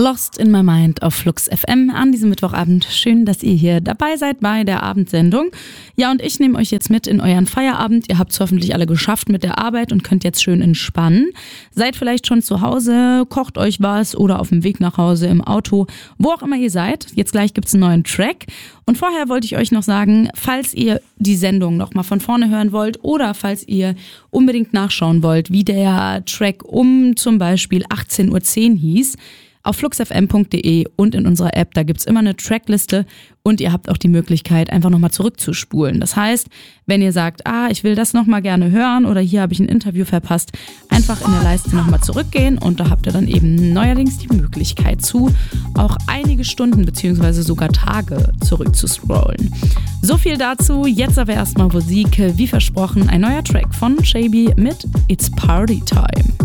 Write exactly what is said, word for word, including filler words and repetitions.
Lost in My Mind auf Flux F M an diesem Mittwochabend. Schön, dass ihr hier dabei seid bei der Abendsendung. Ja, und ich nehme euch jetzt mit in euren Feierabend. Ihr habt es hoffentlich alle geschafft mit der Arbeit und könnt jetzt schön entspannen. Seid vielleicht schon zu Hause, kocht euch was oder auf dem Weg nach Hause im Auto, wo auch immer ihr seid. Jetzt gleich gibt's einen neuen Track. Und vorher wollte ich euch noch sagen, falls ihr die Sendung noch mal von vorne hören wollt oder falls ihr unbedingt nachschauen wollt, wie der Track um zum Beispiel achtzehn Uhr zehn hieß, auf fluxfm punkt de und in unserer App, da gibt's immer eine Trackliste und ihr habt auch die Möglichkeit, einfach nochmal zurückzuspulen. Das heißt, wenn ihr sagt, ah, ich will das nochmal gerne hören oder hier habe ich ein Interview verpasst, einfach in der Leiste nochmal zurückgehen und da habt ihr dann eben neuerdings die Möglichkeit zu, auch einige Stunden beziehungsweise sogar Tage zurückzuscrollen. So viel dazu, jetzt aber erstmal Musik, wie versprochen, ein neuer Track von Shaby mit It's Party Time.